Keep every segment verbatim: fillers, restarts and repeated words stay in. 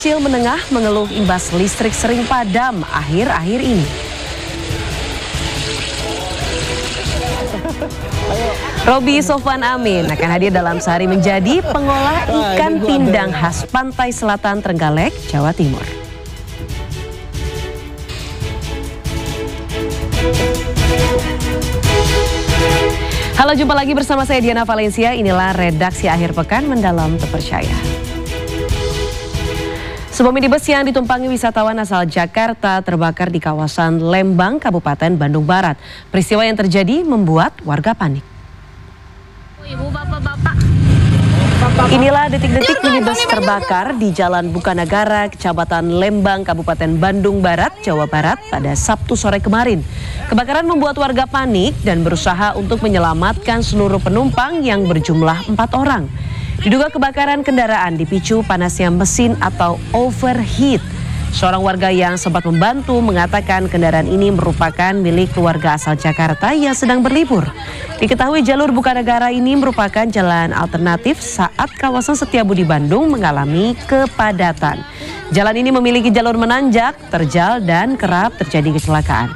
Kecil menengah mengeluh imbas listrik sering padam akhir-akhir ini. Robi Sofwan Amin akan hadir dalam sehari menjadi pengolah ikan pindang khas pantai selatan Trenggalek, Jawa Timur. Halo, jumpa lagi bersama saya Diana Valencia. Inilah redaksi akhir pekan Mendalam Terpercaya. Sebuah minibus yang ditumpangi wisatawan asal Jakarta terbakar di kawasan Lembang, Kabupaten Bandung Barat. Peristiwa yang terjadi membuat warga panik. Ibu, bapak-bapak. Inilah detik-detik minibus terbakar di Jalan Bukanagara, Kecamatan Lembang, Kabupaten Bandung Barat, Jawa Barat pada Sabtu sore kemarin. Kebakaran membuat warga panik dan berusaha untuk menyelamatkan seluruh penumpang yang berjumlah empat orang. Diduga kebakaran kendaraan dipicu panasnya mesin atau overheat. Seorang warga yang sempat membantu mengatakan kendaraan ini merupakan milik keluarga asal Jakarta yang sedang berlibur. Diketahui jalur Bukanagara ini merupakan jalan alternatif saat kawasan Setiabudi Bandung mengalami kepadatan. Jalan ini memiliki jalur menanjak, terjal, dan kerap terjadi kecelakaan.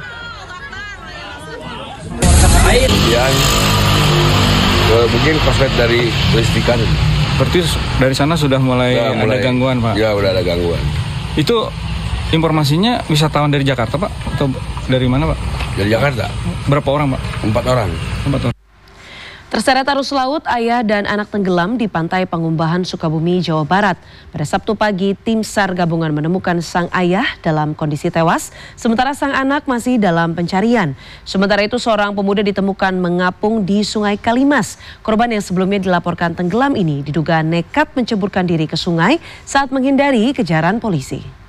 Yang uh, mungkin konslet dari listrikan. Berarti dari sana sudah mulai, Ya, mulai ada gangguan, Pak? Ya, udah ada gangguan. Itu informasinya wisatawan dari Jakarta, Pak? Atau dari mana, Pak? Dari Jakarta. Berapa orang, Pak? Empat orang. Empat orang. Terseret arus laut, ayah dan anak tenggelam di pantai Pangumbahan, Sukabumi, Jawa Barat. Pada Sabtu pagi, tim SAR gabungan menemukan sang ayah dalam kondisi tewas, sementara sang anak masih dalam pencarian. Sementara itu, seorang pemuda ditemukan mengapung di Sungai Kalimas. Korban yang sebelumnya dilaporkan tenggelam ini diduga nekat menceburkan diri ke sungai saat menghindari kejaran polisi.